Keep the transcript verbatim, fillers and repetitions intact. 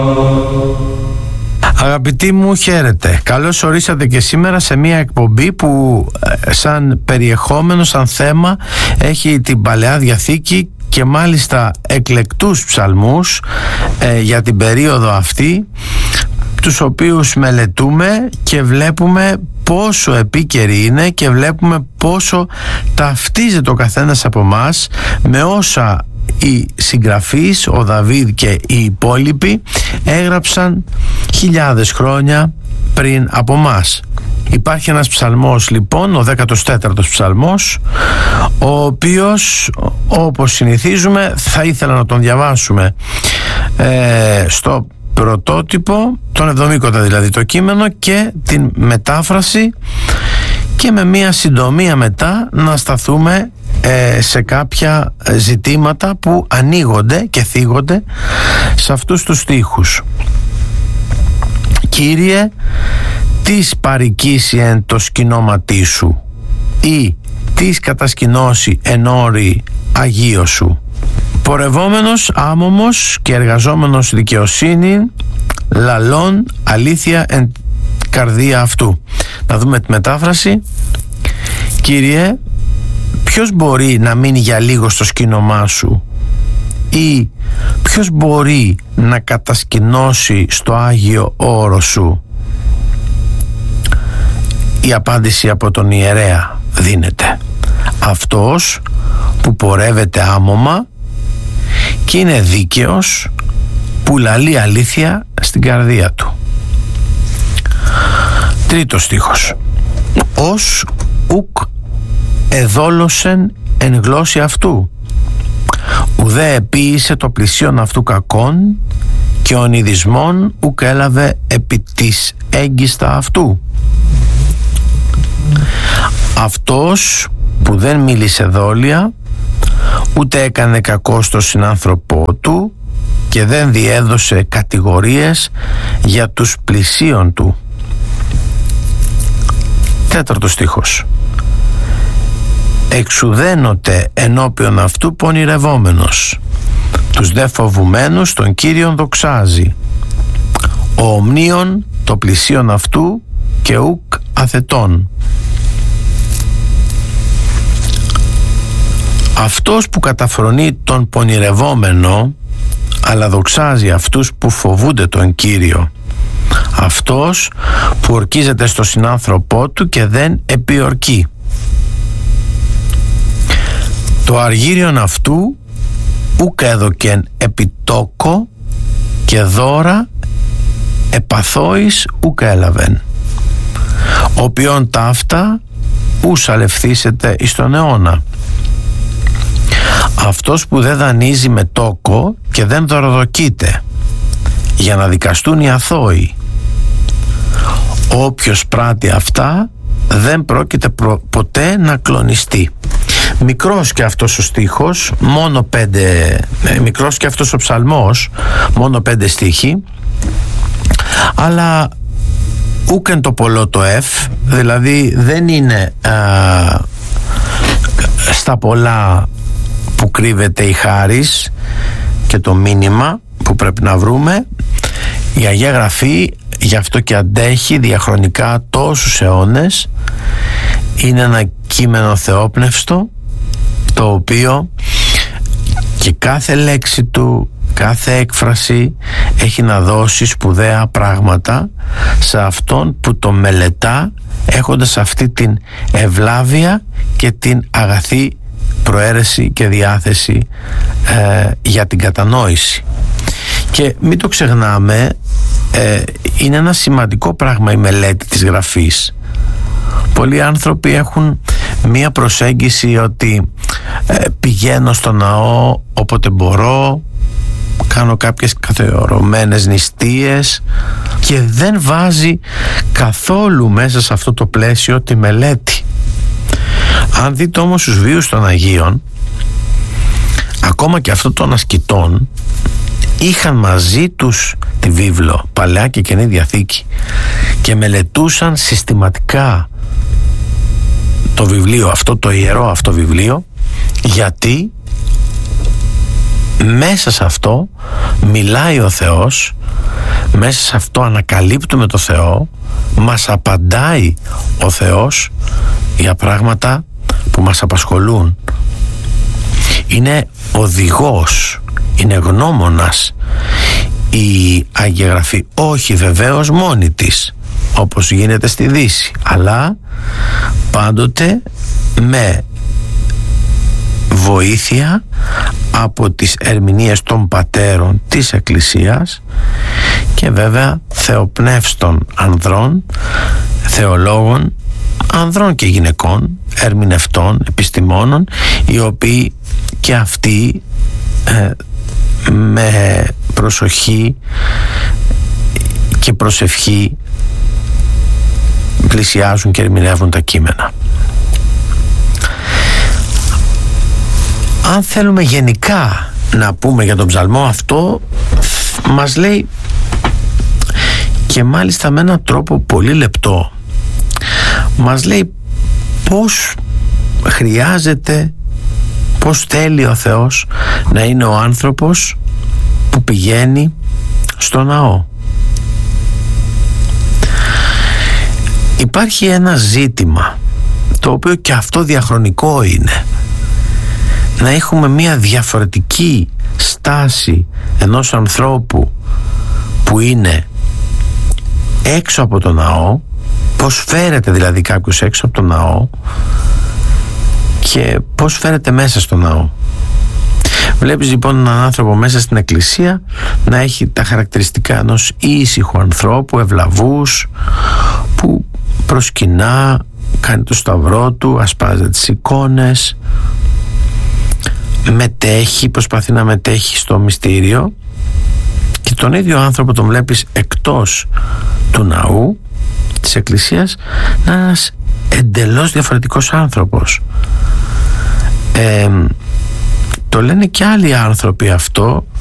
Αγαπητοί μου, χαίρετε. Καλώς ορίσατε και σήμερα σε μια εκπομπή που σαν περιεχόμενο, σαν θέμα έχει την Παλαιά Διαθήκη και μάλιστα εκλεκτούς ψαλμούς ε, για την περίοδο αυτή, τους οποίους μελετούμε και βλέπουμε πόσο επίκαιροι είναι και βλέπουμε πόσο ταυτίζεται ο καθένας από μας με όσα οι συγγραφείς, ο Δαβίδ και οι υπόλοιποι έγραψαν χιλιάδες χρόνια πριν από μας. Υπάρχει ένας ψαλμός λοιπόν, ο δέκατος τέταρτος ψαλμός, ο οποίος, όπως συνηθίζουμε, θα ήθελα να τον διαβάσουμε ε, στο πρωτότυπο, τον εβδομήκοντα δηλαδή το κείμενο, και την μετάφραση, και με μία συντομία μετά να σταθούμε ε, σε κάποια ζητήματα που ανοίγονται και θίγονται σε αυτούς τους στίχους. Κύριε, τις παρικήσει εν το σκηνώματί σου, ή τις κατασκηνώσει εν όρη αγίο σου. Πορευόμενος άμωμος και εργαζόμενος δικαιοσύνη, λαλών αλήθεια εν καρδία αυτού. Να δούμε τη μετάφραση. Κύριε, ποιος μπορεί να μείνει για λίγο στο σκήνομά σου, ή ποιος μπορεί να κατασκηνώσει στο Άγιο Όρο σου? Η απάντηση από τον ιερέα δίνεται: αυτός που πορεύεται άμωμα και είναι δίκαιος, που λαλεί αλήθεια στην καρδία του. Τρίτος στίχος. Ως ουκ εδόλωσεν εν γλώσση αυτού, ουδέ επίησε το πλησίον αυτού κακόν, και ο νηδισμόν ουκ έλαβε επί της έγκιστα αυτού. Αυτός που δεν μίλησε δόλια, ούτε έκανε κακό στο συνάνθρωπό του, και δεν διέδωσε κατηγορίες για τους πλησίον του. Τέταρτος στίχος. Εξουδένωτε ενώπιον αυτού πονηρευόμενος, τους δε φοβουμένους τον Κύριον δοξάζει, ο ομνίον το πλησίον αυτού και ουκ αθετών. Αυτός που καταφρονεί τον πονηρευόμενο, αλλά δοξάζει αυτούς που φοβούνται τον Κύριο. Αυτός που ορκίζεται στο συνάνθρωπό του και δεν επιορκεί. Το αργύριον αυτού ουκ έδωκεν επιτόκο, και δώρα επαθώης ουκ έλαβεν. Οποίον ταύτα ους αλευθύσεται εις τον αιώνα. Αυτός που δεν δανείζει με τόκο και δεν δωροδοκείται, για να δικαστούν οι αθώοι. Όποιος πράττει αυτά δεν πρόκειται προ- ποτέ να κλονιστεί. Μικρός και αυτός ο στίχος, μόνο πέντε, μικρός και αυτός ο ψαλμός, μόνο πέντε στίχοι, αλλά ούκεν το πολλό το εφ, δηλαδή δεν είναι α, στα πολλά που κρύβεται η χάρις και το μήνυμα που πρέπει να βρούμε. Η Αγία Γραφή γι' αυτό και αντέχει διαχρονικά τόσους αιώνες. Είναι ένα κείμενο θεόπνευστο, το οποίο και κάθε λέξη του, κάθε έκφραση έχει να δώσει σπουδαία πράγματα σε αυτόν που το μελετά, έχοντας αυτή την ευλάβεια και την αγαθή προαίρεση και διάθεση ε, για την κατανόηση. Και μην το ξεχνάμε, ε, είναι ένα σημαντικό πράγμα η μελέτη της Γραφής. Πολλοί άνθρωποι έχουν μία προσέγγιση ότι ε, πηγαίνω στο ναό όποτε μπορώ, κάνω κάποιες καθιερωμένες νηστείες, και δεν βάζει καθόλου μέσα σε αυτό το πλαίσιο τη μελέτη. Αν δείτε όμως τους βίους των Αγίων, ακόμα και αυτών των ασκητών, είχαν μαζί τους τη βίβλο, Παλαιά και Καινή Διαθήκη, και μελετούσαν συστηματικά το βιβλίο αυτό, το ιερό αυτό βιβλίο. Γιατί? μέσα σε αυτό μιλάει ο Θεός, μέσα σε αυτό ανακαλύπτουμε το Θεό, μας απαντάει ο Θεός για πράγματα που μας απασχολούν. Είναι οδηγός, είναι γνώμονας η Αγία Γραφή, όχι βεβαίως μόνη της όπως γίνεται στη Δύση, αλλά πάντοτε με βοήθεια από τις ερμηνείες των πατέρων της Εκκλησίας και βέβαια θεοπνεύστων ανδρών, θεολόγων, ανδρών και γυναικών, ερμηνευτών, επιστημόνων, οι οποίοι και αυτοί ε, με προσοχή και προσευχή πλησιάζουν και ερμηνεύουν τα κείμενα. Αν θέλουμε γενικά να πούμε για τον ψαλμό αυτό, μας λέει και μάλιστα με έναν τρόπο πολύ λεπτό, μας λέει πώς χρειάζεται, πώς θέλει ο Θεός να είναι ο άνθρωπος που πηγαίνει στο ναό. Υπάρχει ένα ζήτημα το οποίο και αυτό διαχρονικό είναι, να έχουμε μια διαφορετική στάση ενός ανθρώπου που είναι έξω από το ναό, πώς φέρεται δηλαδή κάποιος έξω από το ναό και πώς φέρεται μέσα στο ναό. Βλέπεις λοιπόν έναν άνθρωπο μέσα στην εκκλησία να έχει τα χαρακτηριστικά ενός ήσυχου ανθρώπου, ευλαβούς, που προσκυνά, κάνει το σταυρό του, ασπάζεται τις εικόνες, μετέχει, προσπαθεί να μετέχει στο μυστήριο, και τον ίδιο άνθρωπο τον βλέπεις εκτός του ναού της εκκλησίας να είναι ένας εντελώς διαφορετικός άνθρωπος. Ε, το λένε και άλλοι άνθρωποι αυτό